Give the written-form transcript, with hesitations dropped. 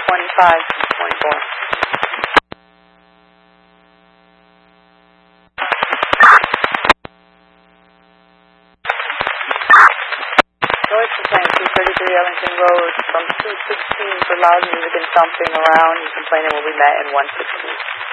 2524. Noise complaint, 233 Ellington Road, from 216 for loud music and thumping around. Your complainant will be met in 116.